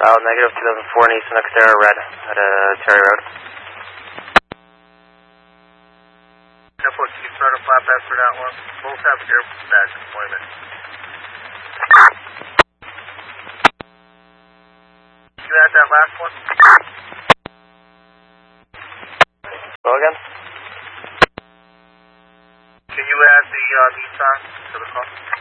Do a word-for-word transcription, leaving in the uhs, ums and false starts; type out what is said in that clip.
Kyle, negative two thousand four Nissan Xterra red at uh, Terry Road. Airport, can you start a flat pass for that one? Both have air badge deployment. You had that last one? Go again? Can you add the uh, Nissan to the call?